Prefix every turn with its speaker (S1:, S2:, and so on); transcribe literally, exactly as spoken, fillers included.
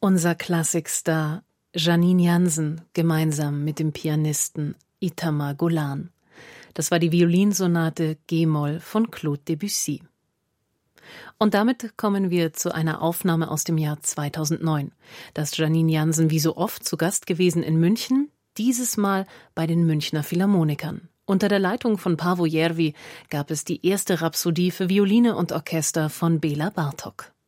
S1: Unser Klassikstar Janine Jansen gemeinsam mit dem Pianisten Itamar Golan. Das war die Violinsonate G-Moll von Claude Debussy. Und damit kommen wir zu einer Aufnahme aus dem Jahr zweitausendneun. Da ist Janine Jansen wie so oft zu Gast gewesen in München, dieses Mal bei den Münchner Philharmonikern. Unter der Leitung von Paavo Järvi gab es die erste Rhapsodie für Violine und Orchester von Béla Bartók.